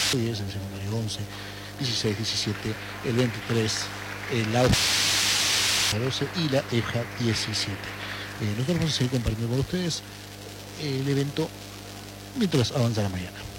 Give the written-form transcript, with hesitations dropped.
10, el secundario 11, 16, 17, el 23, la 12 y la EJA 17. Nosotros vamos a seguir compartiendo con ustedes el evento mientras avanza la mañana.